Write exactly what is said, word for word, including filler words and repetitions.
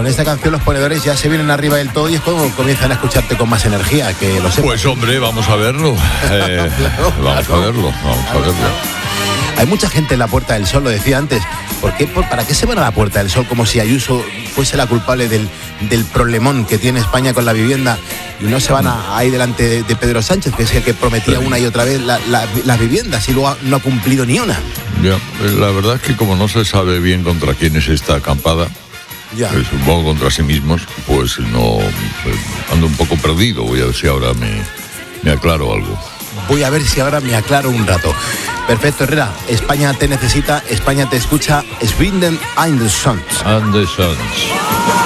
con esta canción los ponedores ya se vienen arriba del todo y es como comienzan a escucharte con más energía, que lo sepas. Pues hombre, vamos a verlo. Eh, Claro, vamos claro. a verlo, vamos a verlo. Hay mucha gente en la Puerta del Sol, lo decía antes. ¿Por qué, por- ¿Para qué se van a la Puerta del Sol como si Ayuso fuese la culpable del, del problemón que tiene España con la vivienda y no se van a, ahí delante de, de Pedro Sánchez, que es el que prometía una y otra vez la- la- las viviendas y luego no ha cumplido ni una? Ya, la verdad es que como no se sabe bien contra quién es esta acampada, Ya. eh, supongo contra sí mismos, pues no, eh, ando un poco perdido. Voy a ver si ahora me, me aclaro algo. Voy a ver si ahora me aclaro un rato. Perfecto, Herrera. España te necesita, España te escucha. Swinden Anderson. And the Sons.